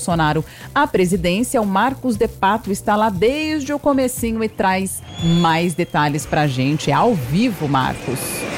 Bolsonaro à presidência. O Marcos de Pato está lá desde o comecinho e traz mais detalhes pra gente. É ao vivo, Marcos.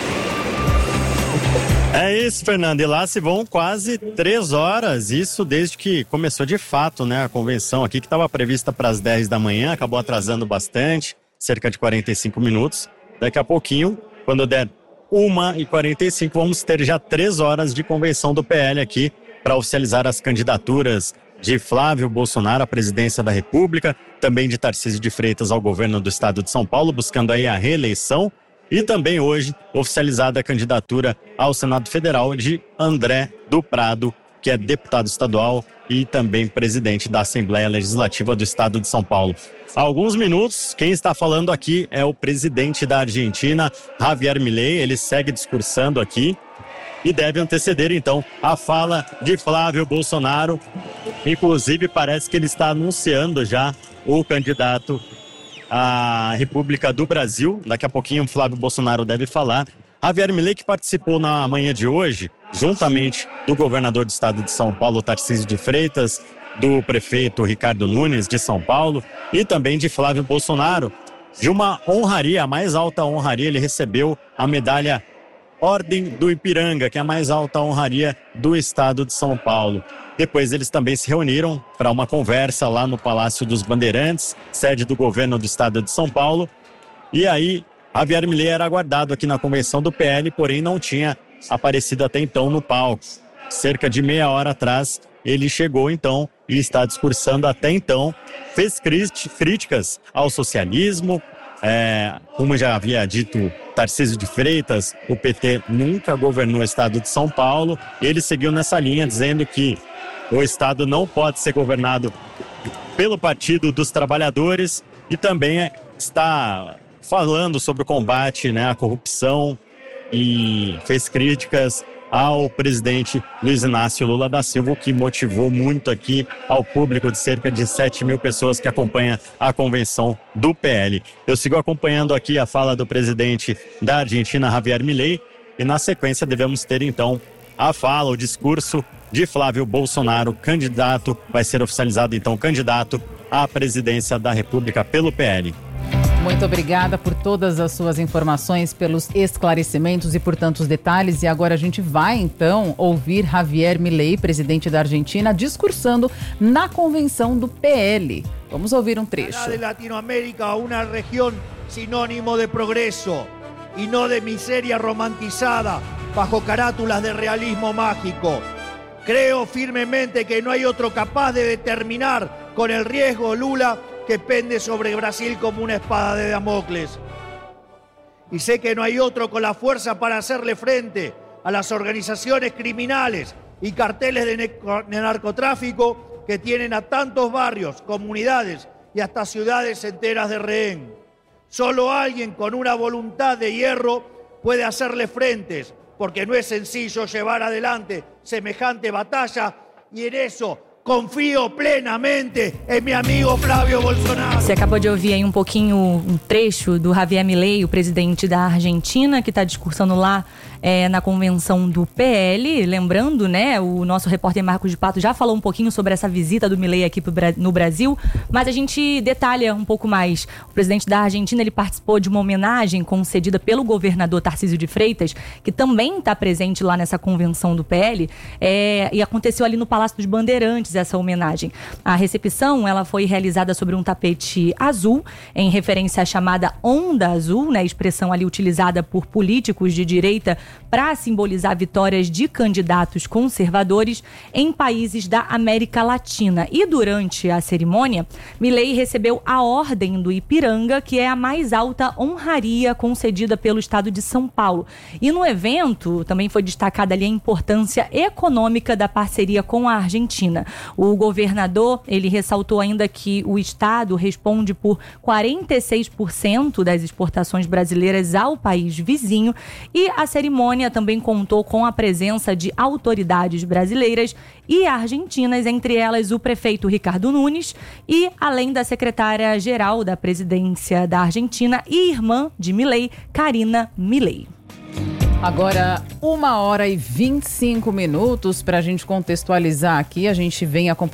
É isso, Fernanda. E lá se vão quase 3 horas. Isso desde que começou de fato, né? A convenção aqui que estava prevista para as 10 da manhã, acabou atrasando bastante, cerca de 45 minutos. Daqui a pouquinho, quando der 1h45, vamos ter já 3 horas de convenção do PL aqui para oficializar as candidaturas de Flávio Bolsonaro à presidência da República, também de Tarcísio de Freitas ao governo do estado de São Paulo, buscando aí a reeleição, e também hoje oficializada a candidatura ao Senado Federal de André do Prado, que é deputado estadual e também presidente da Assembleia Legislativa do estado de São Paulo. Há alguns minutos, quem está falando aqui é o presidente da Argentina, Javier Milei. Ele segue discursando aqui e deve anteceder, então, a fala de Flávio Bolsonaro. Inclusive, parece que ele está anunciando já o candidato à República do Brasil. Daqui a pouquinho, o Flávio Bolsonaro deve falar. Javier Milei, que participou na manhã de hoje, juntamente do governador do estado de São Paulo, Tarcísio de Freitas, do prefeito Ricardo Nunes, de São Paulo, e também de Flávio Bolsonaro, de uma honraria, a mais alta honraria. Ele recebeu a medalha Ordem do Ipiranga, que é a mais alta honraria do estado de São Paulo. Depois eles também se reuniram para uma conversa lá no Palácio dos Bandeirantes, sede do governo do estado de São Paulo. E aí, Javier Milei era aguardado aqui na convenção do PL, porém não tinha aparecido até então no palco. Cerca de meia hora atrás, ele chegou então e está discursando até então. Fez críticas ao socialismo. Como já havia dito Tarcísio de Freitas, o PT nunca governou o estado de São Paulo. Ele seguiu nessa linha, dizendo que o estado não pode ser governado pelo Partido dos Trabalhadores, e também está falando sobre o combate, né, à corrupção, e fez críticas ao presidente Luiz Inácio Lula da Silva, o que motivou muito aqui ao público de cerca de 7 mil pessoas que acompanham a convenção do PL. Eu sigo acompanhando aqui a fala do presidente da Argentina, Javier Milei, e na sequência devemos ter então a fala, o discurso de Flávio Bolsonaro, candidato, vai ser oficializado então candidato à presidência da República pelo PL. Muito obrigada por todas as suas informações, pelos esclarecimentos e por tantos detalhes. E agora a gente vai, então, ouvir Javier Milei, presidente da Argentina, discursando na convenção do PL. Vamos ouvir um trecho. De Latinoamérica, uma região sinônimo de progresso e não de miséria romantizada bajo carátulas de realismo mágico. Creo firmemente que no hay otro capaz de determinar con el riesgo Lula que pende sobre Brasil como una espada de Damocles. Y sé que no hay otro con la fuerza para hacerle frente a las organizaciones criminales y carteles de narcotráfico que tienen a tantos barrios, comunidades y hasta ciudades enteras de rehén. Solo alguien con una voluntad de hierro puede hacerle frentes, porque no es sencillo llevar adelante semejante batalla, y en eso confio plenamente em meu amigo Flávio Bolsonaro. Você acabou de ouvir aí um trecho do Javier Milei, o presidente da Argentina, que está discursando lá na convenção do PL. Lembrando, né, o nosso repórter Marcos de Pato já falou um pouquinho sobre essa visita do Milei aqui no Brasil, mas a gente detalha um pouco mais. O presidente da Argentina, ele participou de uma homenagem concedida pelo governador Tarcísio de Freitas, que também está presente lá nessa convenção do PL, e aconteceu ali no Palácio dos Bandeirantes essa homenagem. A recepção, ela foi realizada sobre um tapete azul, em referência à chamada Onda Azul, né, expressão ali utilizada por políticos de direita para simbolizar vitórias de candidatos conservadores em países da América Latina. E durante a cerimônia, Milei recebeu a Ordem do Ipiranga, que é a mais alta honraria concedida pelo estado de São Paulo. E no evento também foi destacada ali a importância econômica da parceria com a Argentina. O governador, ele ressaltou ainda que o estado responde por 46% das exportações brasileiras ao país vizinho, e a cerimônia também contou com a presença de autoridades brasileiras e argentinas, entre elas o prefeito Ricardo Nunes, e além da secretária-geral da presidência da Argentina e irmã de Milei, Karina Milei. Agora, 1h25 para a gente contextualizar aqui, a gente vem acompanhando